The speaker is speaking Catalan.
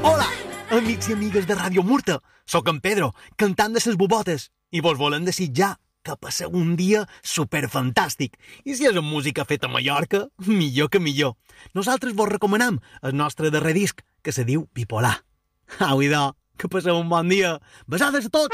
Hola, amics i amigues de Ràdio Murta. Soc en Pedro, cantant de ses bobotes, i vos volem desitjar que passeu un dia superfantàstic. I si és amb música feta a Mallorca, millor que millor. Nosaltres vos recomanam el nostre darrer disc, que se diu Bipolar. Au, idò, que passeu un bon dia. Besades a tots!